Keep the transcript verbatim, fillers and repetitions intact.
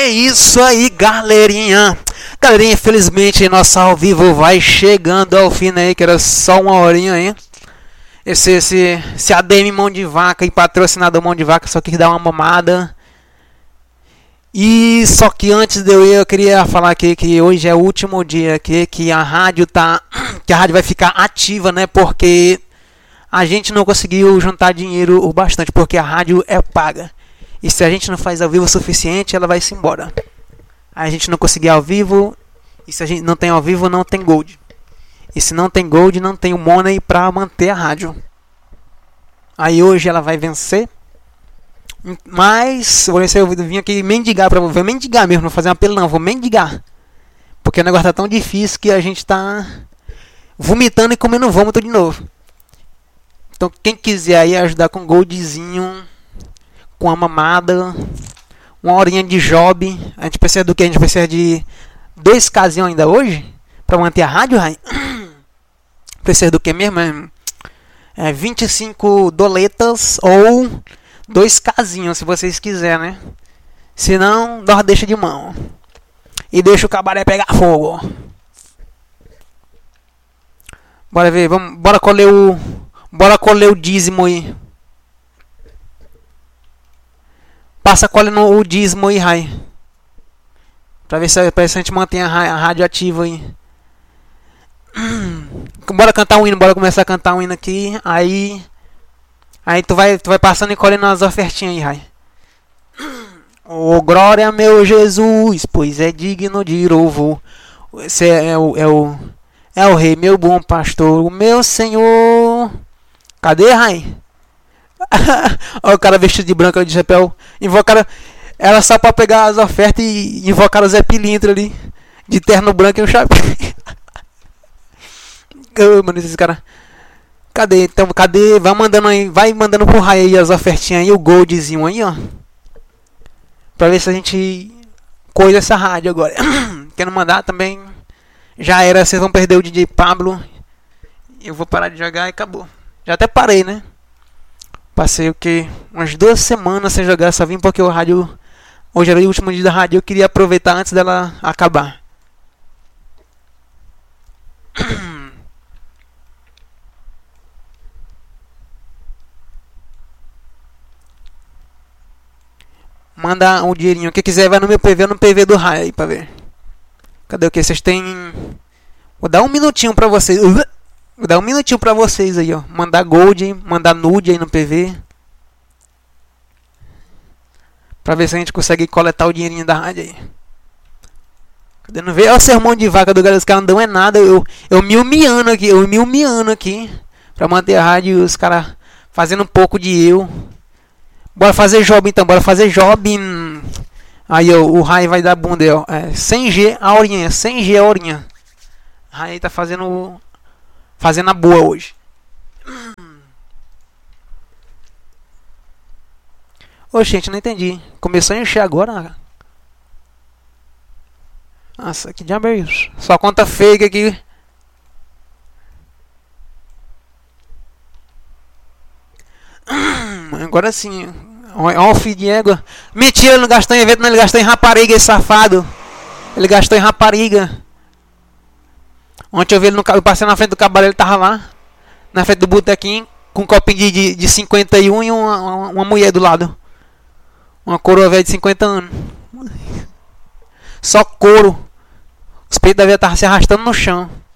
É isso aí, galerinha. Galerinha, infelizmente nosso ao vivo vai chegando ao fim aí, que era só uma horinha aí. Esse, esse, esse A D M Mão de Vaca e patrocinador Mão de Vaca só quis dar uma mamada. E só que antes de eu ir, eu queria falar aqui que hoje é o último dia aqui que a rádio tá, que a rádio vai ficar ativa, né? Porque a gente não conseguiu juntar dinheiro o bastante, porque a rádio é paga. E se a gente não faz ao vivo o suficiente, ela vai se embora. A gente não conseguir ao vivo, e se a gente não tem ao vivo, não tem gold. E se não tem gold, não tem o money pra manter a rádio. Aí hoje ela vai vencer. Mas vou ver se eu vim aqui mendigar pra você. Mendigar mesmo, não fazer um apelo não, vou mendigar. Porque o negócio tá tão difícil que a gente tá vomitando e comendo vômito de novo. Então quem quiser aí ajudar com goldzinho, com a mamada, uma horinha de job. A gente precisa do que? A gente precisa de dois casinhos ainda hoje pra manter a rádio, Rai. Precisa do que mesmo? É vinte e cinco doletas ou dois casinhos, se vocês quiserem, né? Se não, nós deixa de mão. E deixa o cabaré pegar fogo. Bora ver, vamos, bora colher o bora colher o dízimo aí. Passa colhendo o dízimo aí, Rai. Pra ver se, pra ver se a gente mantém a, a rádio ativa aí. Bora cantar um hino, bora começar a cantar um hino aqui. Aí Aí tu vai, tu vai passando e colhendo as ofertinhas aí, Rai. Oh, glória meu Jesus, pois é digno de louvor. Esse é, é, o, é, o, é o rei, meu bom pastor, o meu Senhor. Cadê, Rai? Olha o cara vestido de branco de chapéu. Invocaram ela só pra pegar as ofertas e invocar o Zé Pilintra ali. De terno branco e um chapéu. Oh, mano, esses caras. Cadê? Então, cadê? Vai mandando aí, vai mandando pro Rai aí as ofertinhas aí, o goldzinho aí, ó. Pra ver se a gente coisa essa rádio agora. Quero mandar também. Já era, vocês vão perder o D J Pablo. Eu vou parar de jogar e acabou. Já até parei, né? Passei o que? Umas duas semanas sem jogar, só vim porque o rádio. Hoje era o último dia da rádio, eu queria aproveitar antes dela acabar. Manda um dinheirinho. Quem quiser vai no meu P V, no P V do Rai aí pra ver. Cadê o que? Vocês têm. Vou dar um minutinho pra vocês. Vou dar um minutinho pra vocês aí, ó. Mandar gold, mandar nude aí no P V. Pra ver se a gente consegue coletar o dinheirinho da rádio aí. Cadê? Não vê? Olha o sermão de vaca do galera. Os caras não dão é nada. Eu, eu me humilhando aqui. Eu me humilhando aqui. Pra manter a rádio e os caras fazendo um pouco de eu. Bora fazer job então, bora fazer job. Aí ó, o Rai vai dar bunda aí, ó. É, cem G a horinha, cem G a horinha. Rai tá fazendo fazendo a boa hoje. Ô gente, não entendi. Começou a encher agora. Nossa, que diabo é isso? Só conta fake aqui. Agora sim. Olha o filho de égua. Mentira, ele não gastou em evento, não. Ele gastou em rapariga, esse safado. Ele gastou em rapariga. Ontem eu vi ele no eu passei na frente do cabaré, ele tava lá. Na frente do botequim. Com um copinho de, de, de cinquenta e um e uma, uma, uma mulher do lado. Uma coroa velha de cinquenta anos. Só couro. Os peitos da velha estavam se arrastando no chão.